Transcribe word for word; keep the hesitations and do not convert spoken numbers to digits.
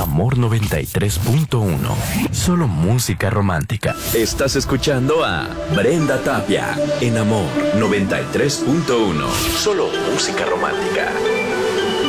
Amor noventa y tres punto uno. Solo música romántica. Estás escuchando a Brenda Tapia en Amor noventa y tres punto uno. Solo música romántica.